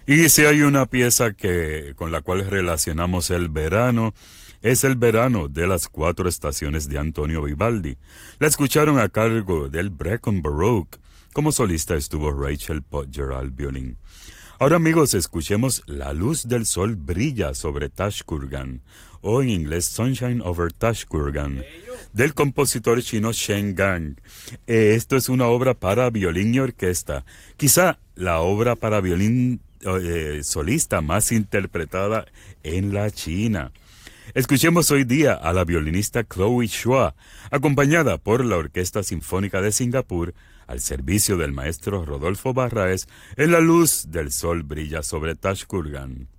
Y si hay una pieza con la cual relacionamos el verano, es el verano de las cuatro estaciones de Antonio Vivaldi. La escucharon a cargo del Brecon Baroque. Como solista estuvo Rachel Podger al violín. Ahora amigos, escuchemos La luz del sol brilla sobre Tashkurgan, o en inglés Sunshine over Tashkurgan, del compositor chino Shen Gang. Esto es una obra para violín y orquesta, quizá la obra para violín solista más interpretada en la China. Escuchemos hoy día a la violinista Chloe Shua, acompañada por la Orquesta Sinfónica de Singapur, al servicio del maestro Rodolfo Barraez, en La luz del sol brilla sobre Tashkurgan.